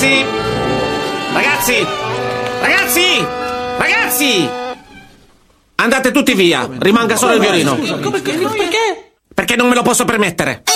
Ragazzi! Ragazzi! Ragazzi! Ragazzi! Andate tutti via, rimanga solo il violino. Perché? Perché non me lo posso permettere.